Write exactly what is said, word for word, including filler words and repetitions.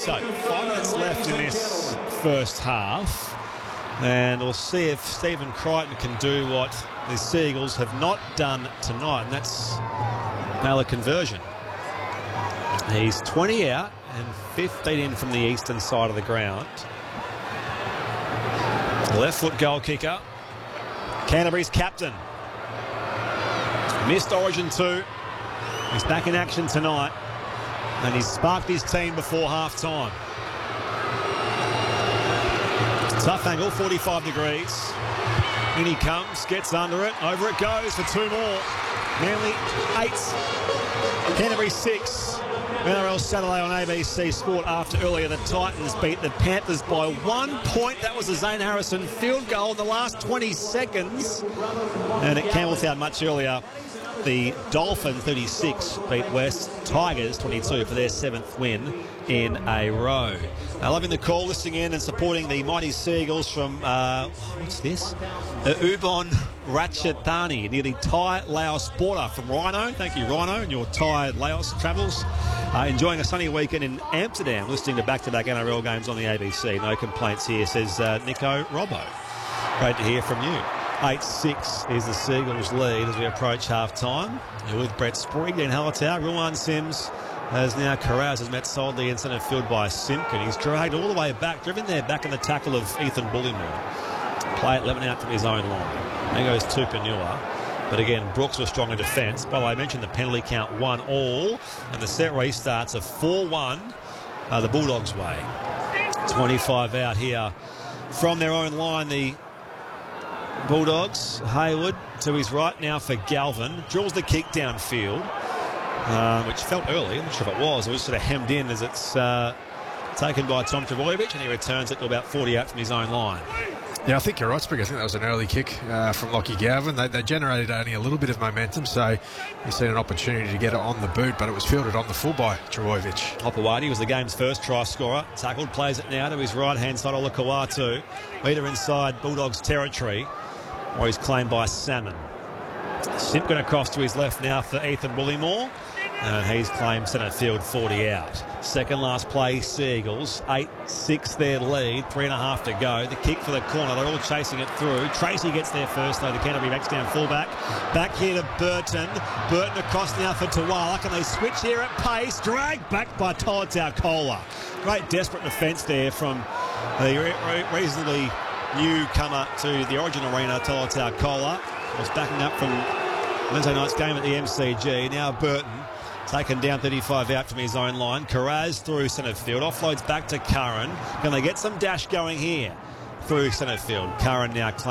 So, five minutes left in this first half. And we'll see if Stephen Crichton can do what the Seagulls have not done tonight, and that's nail a conversion. He's twenty out and fifteen in from the eastern side of the ground. Left foot goal kicker. Canterbury's captain. Missed Origin two. He's back in action tonight, and he's sparked his team before half-time. Tough angle, forty-five degrees. In he comes, gets under it, over it goes for two more. Manly eight, Canterbury six. N R L Saturday on A B C Sport after earlier the Titans beat the Panthers by one point. That was a Zane Harrison field goal in the last twenty seconds. And at Campbelltown much earlier, the Dolphins thirty-six beat West Tigers twenty-two for their seventh win in a row. Now, loving the call, listening in and supporting the mighty Seagulls from, uh, what's this? Uh, Ubon Ratchathani, near the Thai Laos border from Rhino. Thank you, Rhino, and your Thai Laos travels. Uh, enjoying a sunny weekend in Amsterdam, listening to back-to-back N R L games on the A B C. No complaints here, says uh, Nico Robbo. Great to hear from you. eight six is the Seagulls lead as we approach half-time. With Brett Sprigg in Hallertau, Ruan Sims as now Carraz has met Soldley in centre field by Simpkin. He's dragged all the way back, driven there back in the tackle of Ethan Bullymore. Play at eleven out from his own line. There goes Tupanua. But again, Brooks was strong in defence. But I mentioned the penalty count one all, and the set restarts a four one uh, the Bulldogs' way. twenty-five out here from their own line. The Bulldogs, Hayward to his right now for Galvin. Drills the kick downfield, uh, which felt early. I'm not sure if it was. It was sort of hemmed in as it's uh, taken by Tom Trbojevic, and he returns it to about forty out from his own line. Yeah, I think you're right, Sprig. I think that was an early kick uh, from Lockie Galvin. They, they generated only a little bit of momentum, so you see an opportunity to get it on the boot, but it was fielded on the full by Trbojevic. Hopewadi was the game's first try scorer. Tackled, plays it now to his right-hand side, Ola Kawatu. Leader inside Bulldogs territory, or he's claimed by Salmon. Simpkin across to his left now for Ethan Bullymore. And he's claimed centre field forty out. Second last play, Seagulls. eight six their lead. Three and a half to go. The kick for the corner. They're all chasing it through. Tracy gets there first, though. The Canterbury backs down fullback. Back here to Burton. Burton across now for Tawala. Can they switch here at pace? Dragged back by Tolotau Kola. Great desperate defence there from the re re reasonably newcomer to the Origin Arena, Tolotau Kola. Was backing up from Wednesday night's game at the M C G. Now Burton. Taken down thirty-five out from his own line. Carraz through centre field. Offloads back to Curran. Can they get some dash going here? Through centre field. Curran now claims